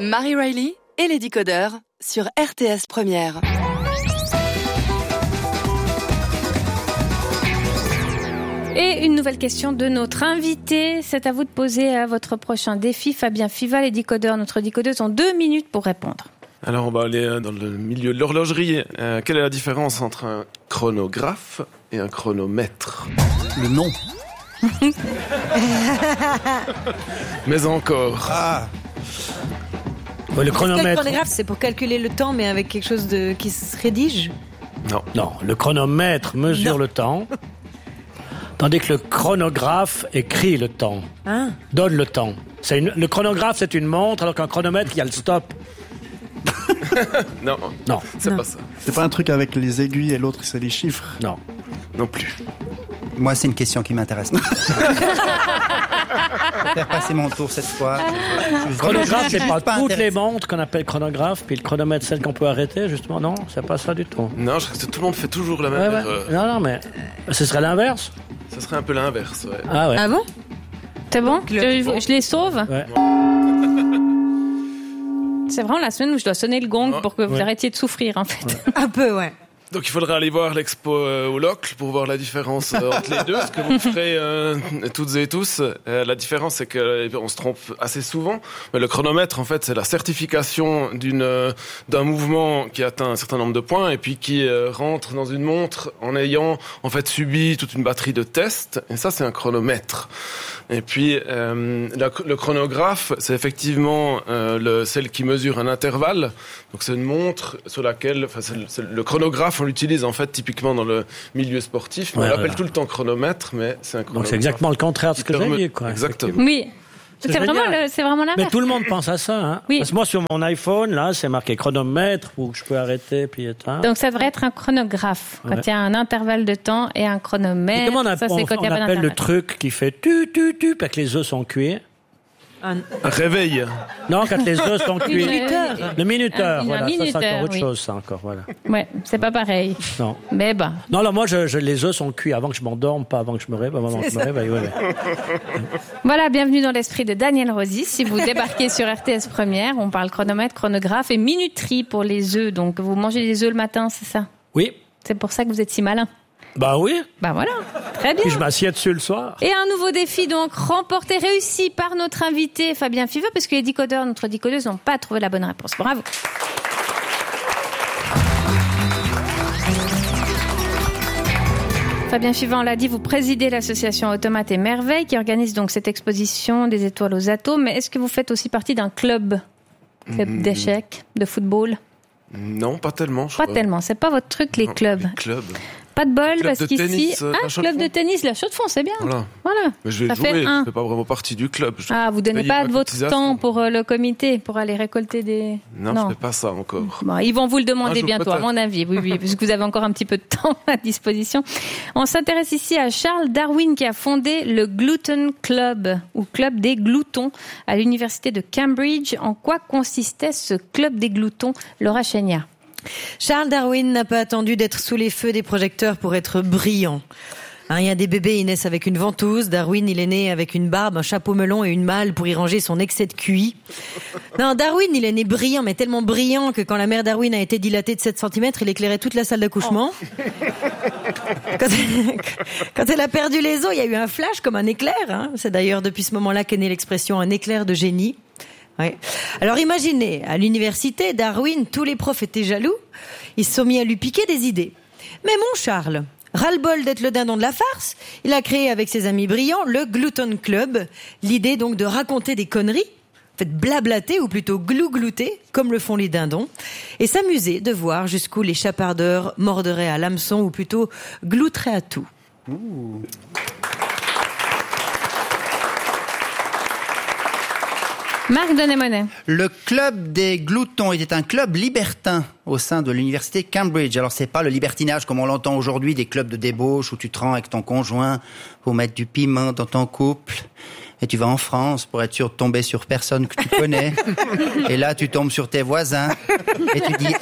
Marie Riley et les décodeurs sur RTS Première. Et une nouvelle question de notre invité. C'est à vous de poser à votre prochain défi. Fabien Fiva, les décodeurs, notre décodeuse, ont 2 minutes pour répondre. Alors, on va aller dans le milieu de l'horlogerie. Quelle est la différence entre un chronographe et un chronomètre ? Le nom. Mais encore. Ouais, le chronomètre. Le chronographe, c'est pour calculer le temps, mais avec quelque chose qui se rédige ? Non, le chronomètre mesure le temps, tandis que le chronographe écrit le temps, donne le temps. Le chronographe, c'est une montre, alors qu'un chronomètre, il y a le stop. Non, c'est pas ça. C'est pas un truc avec les aiguilles et l'autre, c'est les chiffres. Non plus. Moi, c'est une question qui m'intéresse. Je vais faire passer mon tour cette fois. Le chronographe, c'est pas toutes les montres qu'on appelle chronographe, puis le chronomètre, celle qu'on peut arrêter, justement. Non, c'est pas ça du tout. Non, je trouve que tout le monde fait toujours la même erreur. Non, mais ce serait l'inverse. Ce serait un peu l'inverse, ouais. Ah ouais. Ah bon ? C'est bon ? Je les sauve ? Ouais. C'est vraiment la semaine où je dois sonner le gong pour que vous arrêtiez de souffrir, en fait. Ouais. Un peu, ouais. Donc il faudra aller voir l'expo au Locle pour voir la différence entre les deux, ce que vous ferez toutes et tous. La différence, c'est qu'on se trompe assez souvent. Mais le chronomètre, en fait, c'est la certification d'un mouvement qui atteint un certain nombre de points et puis qui rentre dans une montre en ayant en fait subi toute une batterie de tests. Et ça, c'est un chronomètre. Et puis le chronographe, c'est effectivement celle qui mesure un intervalle. Donc c'est une montre sur laquelle, le chronographe, on l'utilise en fait typiquement dans le milieu sportif. On l'appelle tout le temps chronomètre, mais c'est un chronographe. Donc c'est exactement le contraire de ce que j'ai dit, quoi. Exactement. Oui. C'est vraiment l'inverse. Mais tout le monde pense à ça, hein. Oui. Parce que moi, sur mon iPhone, là, c'est marqué chronomètre, où je peux arrêter, puis éteindre. Donc ça devrait être un chronographe, quand il y a un intervalle de temps et un chronomètre. Comment on c'est quand il y a pas appelle le d'intervalle. truc qui fait tu, parce que les œufs sont cuits? Un réveil. Non, quand les œufs sont cuits. Le minuteur. Voilà, minuteur, ça c'est encore autre oui. chose, ça encore, voilà. Ouais, c'est pas pareil. Non. Mais bah. Non, là, moi, les œufs sont cuits avant que je m'endorme, pas avant que je me réveille. Avant que je me réveille, ouais. Voilà, bienvenue dans l'esprit de Daniel Rosy. Si vous débarquez sur RTS Première, on parle chronomètre, chronographe et minuterie pour les œufs. Donc, vous mangez des œufs le matin, c'est ça? Oui. C'est pour ça que vous êtes si malin. Bah oui. Bah voilà, très bien. Puis je m'assieds dessus le soir. Et un nouveau défi donc remporté, réussi par notre invité Fabien Fiva, parce que les décodeurs, notre décodeuse, n'ont pas trouvé la bonne réponse. Bravo. Fabien Fiva, on l'a dit, vous présidez l'association Automates et Merveilles qui organise donc cette exposition des étoiles aux atomes. Mais est-ce que vous faites aussi partie d'un club d'échecs, de football? Non, pas tellement. Pas tellement, c'est pas votre truc, les clubs. Les clubs. Pas de bol, Club parce de qu'ici... tennis, club de tennis, la Chaux-de-Fonds, c'est bien. Voilà. Mais je vais Ça jouer, fait je un. ne fais pas vraiment partie du club. Vous donnez pas de votre temps pour le comité, pour aller récolter des... Non, je ne fais pas ça encore. Bon, ils vont vous le demander jour, bientôt, peut-être. à mon avis. Oui, puisque vous avez encore un petit peu de temps à disposition. On s'intéresse ici à Charles Darwin, qui a fondé le Gluten Club, ou Club des gloutons, à l'université de Cambridge. En quoi consistait ce Club des gloutons, Laura Chéniard? Charles Darwin n'a pas attendu d'être sous les feux des projecteurs pour être brillant. Il y a des bébés, ils naissent avec une ventouse. Darwin, il est né avec une barbe, un chapeau melon et une malle pour y ranger son excès de QI. Non, Darwin, il est né brillant, mais tellement brillant que quand la mère Darwin a été dilatée de 7 cm, il éclairait toute la salle d'accouchement. Quand elle a perdu les os, il y a eu un flash comme un éclair. C'est d'ailleurs depuis ce moment-là qu'est née l'expression « un éclair de génie ». Ouais. Alors imaginez, à l'université, Darwin, tous les profs étaient jaloux. Ils se sont mis à lui piquer des idées. Mais mon Charles, ras-le-bol d'être le dindon de la farce, il a créé avec ses amis brillants le Gluten Club. L'idée donc de raconter des conneries, en fait blablater ou plutôt glouglouter, comme le font les dindons, et s'amuser de voir jusqu'où les chapardeurs morderaient à l'hameçon ou plutôt glouteraient à tout. Ouh. Marc Denemonet. Le club des gloutons était un club libertin au sein de l'université Cambridge. Alors c'est pas le libertinage comme on l'entend aujourd'hui, des clubs de débauche où tu te rends avec ton conjoint pour mettre du piment dans ton couple. et tu vas en France pour être sûr de tomber sur personne que tu connais. Et là, tu tombes sur tes voisins et tu dis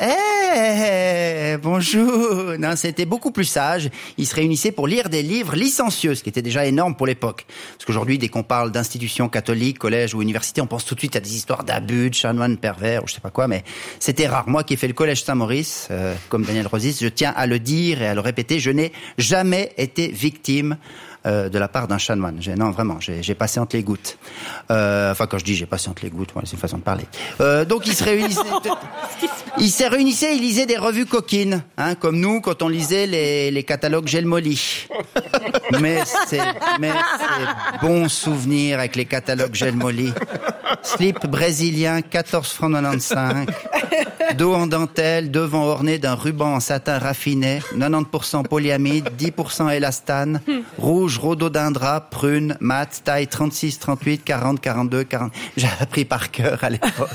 bonjour. Non, c'était beaucoup plus sage. Ils se réunissaient pour lire des livres licencieux, ce qui était déjà énorme pour l'époque. Parce qu'aujourd'hui, dès qu'on parle d'institutions catholiques, collège ou université, on pense tout de suite à des histoires d'abus, de chanoines pervers ou je sais pas quoi, mais c'était rare. Moi qui ai fait le collège Saint-Maurice, comme Daniel Rosis, je tiens à le dire et à le répéter, je n'ai jamais été victime de la part d'un chanoine. Non, vraiment, j'ai passé entre les gouttes. Enfin, quand je dis j'ai passé entre les gouttes, c'est une façon de parler. Donc, ils se réunissaient, ils lisaient des revues coquines, hein, comme nous, quand on lisait les catalogues Gelmoli. Mais c'est bon souvenir avec les catalogues Gelmoli. Slip brésilien, 14 francs 95. Dos en dentelle, devant orné d'un ruban en satin raffiné, 90% polyamide, 10% élastane, rouge, rhododendra, prune, mat, taille 36, 38, 40, 42, 40. J'ai appris par cœur à l'époque.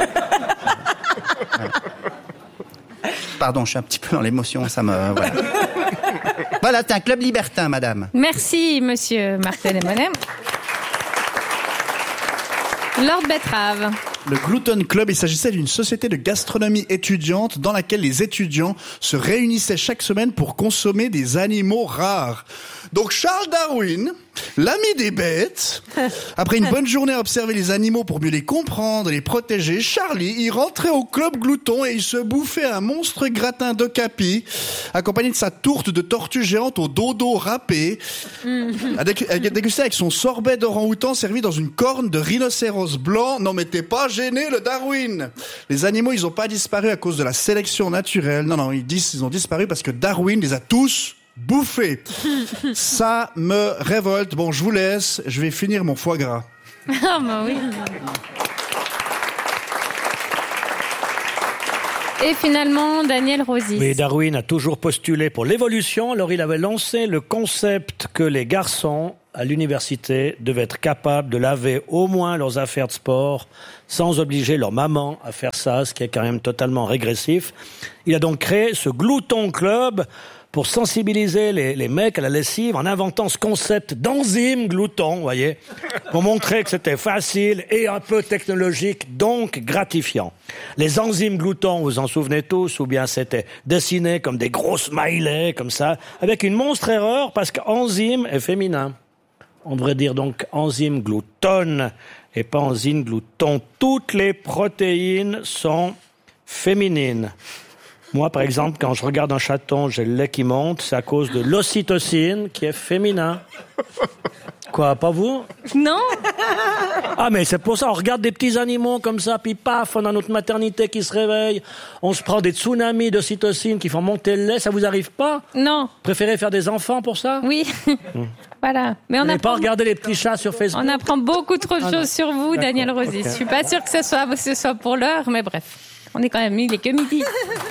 Pardon, je suis un petit peu dans l'émotion, ça me... Voilà, voilà, t'es un club libertin, madame. Merci, monsieur Martin Monet. Lord Betrave. Le Gluten Club, il s'agissait d'une société de gastronomie étudiante dans laquelle les étudiants se réunissaient chaque semaine pour consommer des animaux rares. Donc Charles Darwin, l'ami des bêtes, après une bonne journée à observer les animaux pour mieux les comprendre et les protéger, Charlie, il rentrait au club Glouton et il se bouffait un monstre gratin d'ocapi, accompagné de sa tourte de tortue géante au dodo râpé, à déguster avec son sorbet d'orang-outan servi dans une corne de rhinocéros blanc. Non mais t'es pas gêné, le Darwin. Les animaux, ils ont pas disparu à cause de la sélection naturelle. Non, ils ont disparu parce que Darwin les a tous bouffés. Ça me révolte. Bon, je vous laisse. Je vais finir mon foie gras. Ah bah oui. Et finalement, Daniel Rosis. Oui, Darwin a toujours postulé pour l'évolution. Alors, il avait lancé le concept que les garçons à l'université devaient être capables de laver au moins leurs affaires de sport sans obliger leur maman à faire ça, ce qui est quand même totalement régressif. Il a donc créé ce Glouton Club pour sensibiliser les mecs à la lessive en inventant ce concept d'enzyme glouton, vous voyez, pour montrer que c'était facile et un peu technologique, donc gratifiant. Les enzymes gloutons, vous vous en souvenez tous, ou bien c'était dessiné comme des gros smileys, comme ça, avec une monstre erreur, parce qu'enzyme est féminin. On devrait dire donc enzyme glouton et pas enzyme glouton. Toutes les protéines sont féminines. Moi, par exemple, quand je regarde un chaton, j'ai le lait qui monte, c'est à cause de l'ocytocine qui est féminin. Quoi, pas vous? Non. Ah, mais c'est pour ça, on regarde des petits animaux comme ça, puis paf, on a notre maternité qui se réveille, on se prend des tsunamis d'ocytocine qui font monter le lait, ça vous arrive pas? Non. Préférez faire des enfants pour ça? Oui. Voilà. Mais on n'a pas regardé les petits chats sur Facebook. On apprend beaucoup trop de choses sur vous, Daniel Rosis. Je suis pas sûre que ce soit pour l'heure, mais bref. On est quand même, il est que midi.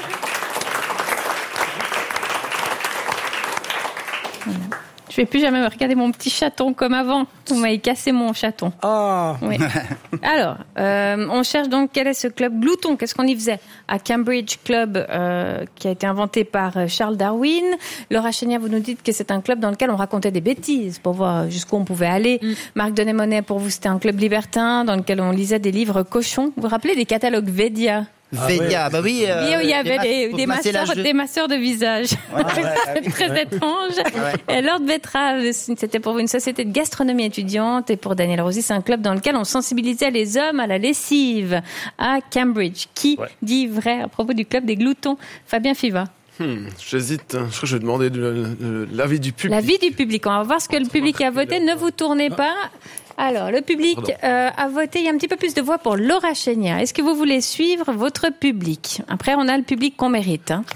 Voilà. Je vais plus jamais me regarder mon petit chaton comme avant. Vous m'avez cassé mon chaton. Ah. Oui. Alors, on cherche donc quel est ce club Glouton. Qu'est-ce qu'on y faisait à Cambridge Club, qui a été inventé par Charles Darwin. Laura Chénier, vous nous dites que c'est un club dans lequel on racontait des bêtises pour voir jusqu'où on pouvait aller. Marc Denemonet, pour vous, c'était un club libertin dans lequel on lisait des livres cochons. Vous vous rappelez des catalogues Védia? Védia, bah oui. Oui, où il y avait des masseurs de visage. C'est très étrange. Ouais. Et Lord Betrave, c'était pour une société de gastronomie étudiante, et pour Daniel Rosis, c'est un club dans lequel on sensibilisait les hommes à la lessive à Cambridge. Qui dit vrai à propos du club des gloutons? Fabien Fiva. J'hésite. Je crois que je vais demander l'avis du public. L'avis du public. On va voir ce que le public a voté. Ne vous tournez pas. Alors, le public a voté. Il y a un petit peu plus de voix pour Laura Chénier. Est-ce que vous voulez suivre votre public? Après, on a le public qu'on mérite. Hein.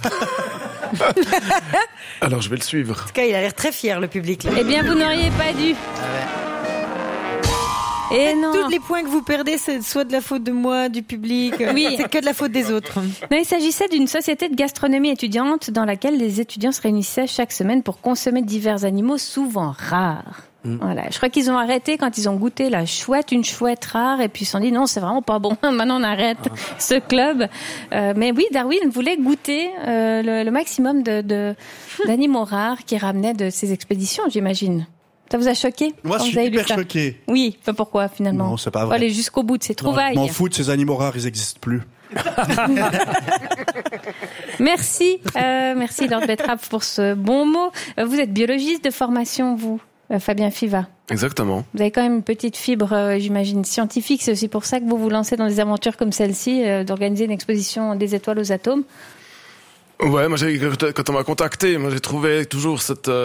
Alors, je vais le suivre. En tout cas, il a l'air très fier, le public. Là. Eh bien, vous n'auriez pas dû. Et non. Tous les points que vous perdez, c'est soit de la faute de moi, du public. Oui. C'est que de la faute des autres. Non, il s'agissait d'une société de gastronomie étudiante dans laquelle les étudiants se réunissaient chaque semaine pour consommer divers animaux souvent rares. Voilà. Je crois qu'ils ont arrêté quand ils ont goûté une chouette rare, et puis ils se sont dit non, c'est vraiment pas bon. Maintenant, on arrête ce club. Mais oui, Darwin voulait goûter le maximum d'animaux rares qu'il ramenait de ses expéditions, j'imagine. Ça vous a choqué? Moi, je quand suis vous avez lu hyper ça? choqué. Oui, pas pourquoi finalement. Non, c'est pas Faut vrai. aller jusqu'au bout de ces trouvailles. Je m'en fous de ces animaux rares, ils n'existent plus. Merci, merci Lord Betrap pour ce bon mot. Vous êtes biologiste de formation, vous, Fabien Fiva. Exactement. Vous avez quand même une petite fibre, j'imagine, scientifique. C'est aussi pour ça que vous vous lancez dans des aventures comme celle-ci, d'organiser une exposition des étoiles aux atomes. Ouais, moi quand on m'a contacté, moi j'ai trouvé toujours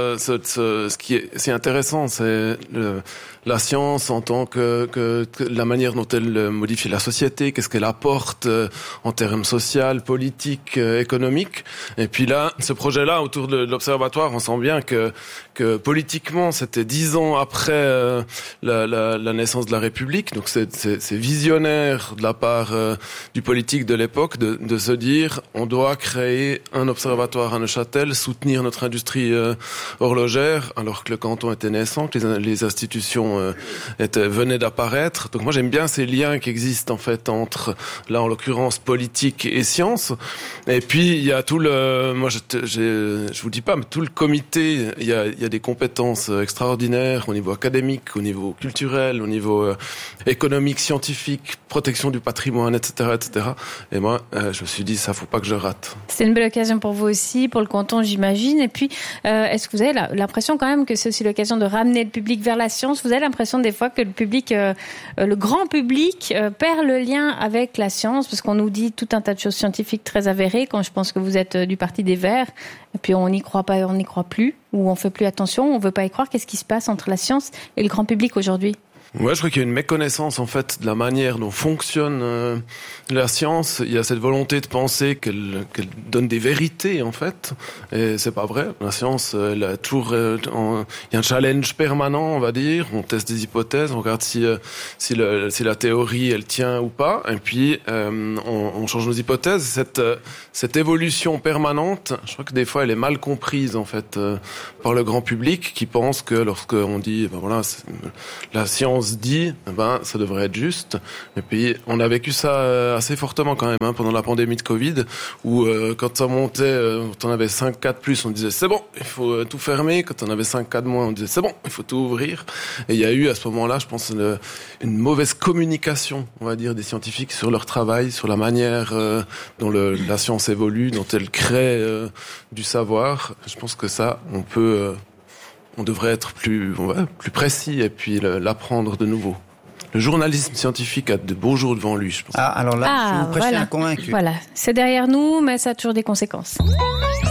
ce qui est si intéressant, c'est la science en tant que la manière dont elle modifie la société, qu'est-ce qu'elle apporte en termes social, politique, économique. Et puis là, ce projet-là autour de l'observatoire, on sent bien que politiquement, c'était 10 ans après la naissance de la République. Donc c'est visionnaire de la part du politique de l'époque de se dire on doit créer un observatoire à Neuchâtel, soutenir notre industrie horlogère, alors que le canton était naissant, que les institutions venaient d'apparaître. Donc moi j'aime bien ces liens qui existent en fait entre, là en l'occurrence, politique et science. Et puis il y a tout moi je vous dis pas, mais tout le comité, il y a des compétences extraordinaires au niveau académique, au niveau culturel, au niveau économique, scientifique, protection du patrimoine, etc., etc. Et moi je me suis dit ça faut pas que je rate. C'est une belle occasion pour vous aussi, pour le canton, j'imagine. Et puis, est-ce que vous avez l'impression quand même que c'est aussi l'occasion de ramener le public vers la science? Vous avez l'impression des fois que le public, le grand public, perd le lien avec la science, parce qu'on nous dit tout un tas de choses scientifiques très avérées. Quand je pense que vous êtes du parti des Verts, et puis on n'y croit pas, on n'y croit plus, ou on fait plus attention, on veut pas y croire. Qu'est-ce qui se passe entre la science et le grand public aujourd'hui? Ouais, je crois qu'il y a une méconnaissance en fait de la manière dont fonctionne la science. Il y a cette volonté de penser qu'elle donne des vérités en fait, et c'est pas vrai. La science, elle a toujours, il y a un challenge permanent, on va dire. On teste des hypothèses, on regarde si la théorie elle tient ou pas, et puis on change nos hypothèses. Cette évolution permanente, je crois que des fois elle est mal comprise en fait par le grand public qui pense que lorsqu'on dit ben voilà la science dit, ça devrait être juste. Et puis, on a vécu ça assez fortement quand même, pendant la pandémie de Covid, où quand ça montait, quand on avait 5 cas de plus, on disait c'est bon, il faut tout fermer. Quand on avait 5 cas de moins, on disait c'est bon, il faut tout ouvrir. Et il y a eu à ce moment-là, je pense, une mauvaise communication, on va dire, des scientifiques sur leur travail, sur la manière dont la science évolue, dont elle crée du savoir. Je pense que ça, on devrait être plus précis et puis l'apprendre de nouveau. Le journalisme scientifique a de beaux jours devant lui, je pense. Ah, alors là, je vous prêche voilà. un convaincu. Voilà, c'est derrière nous, mais ça a toujours des conséquences.